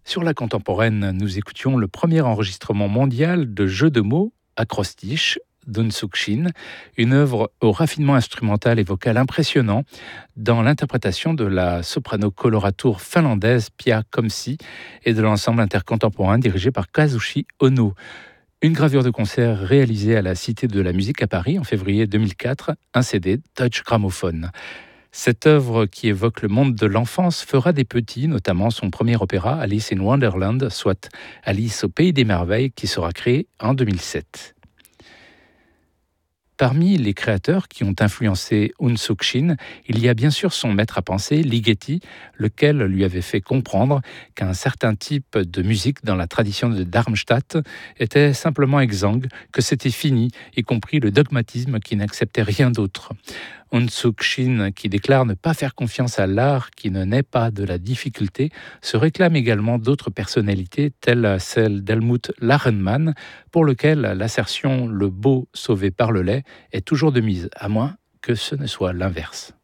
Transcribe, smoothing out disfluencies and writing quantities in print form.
Sur la contemporaine, nous écoutions le premier enregistrement mondial de jeu de mots, acrostiche, d'Unsuk-shin, une œuvre au raffinement instrumental et vocal impressionnant dans l'interprétation de la soprano coloratour finlandaise Pia Komsi et de l'ensemble intercontemporain dirigé par Kazushi Ono. Une gravure de concert réalisée à la Cité de la Musique à Paris en février 2004, un CD Deutsche Grammophon. Cette œuvre qui évoque le monde de l'enfance fera des petits, notamment son premier opéra Alice in Wonderland, soit Alice au Pays des Merveilles, qui sera créé en 2007. Parmi les créateurs qui ont influencé Unsuk-shin, il y a bien sûr son maître à penser, Ligeti, lequel lui avait fait comprendre qu'un certain type de musique dans la tradition de Darmstadt était simplement exsangue, que c'était fini, y compris le dogmatisme qui n'acceptait rien d'autre. Unsuk-shin, qui déclare ne pas faire confiance à l'art qui ne naît pas de la difficulté, se réclame également d'autres personnalités, telles celle d'Helmut Lachenmann, pour lequel l'assertion « le beau sauvé par le laid » est toujours de mise, à moins que ce ne soit l'inverse.